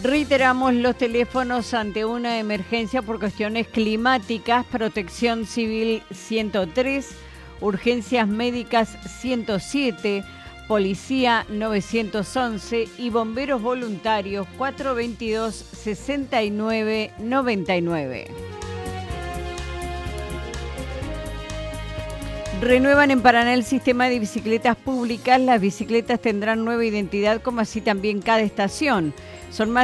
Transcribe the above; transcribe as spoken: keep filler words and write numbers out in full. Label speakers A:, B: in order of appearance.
A: Reiteramos los teléfonos ante una emergencia por cuestiones climáticas: Protección Civil ciento tres, Urgencias Médicas ciento siete, Policía novecientos once y Bomberos Voluntarios cuatrocientos veintidós, sesenta y nueve, noventa y nueve. Renuevan en Paraná el sistema de bicicletas públicas. Las bicicletas tendrán nueva identidad, como así también cada estación. Son más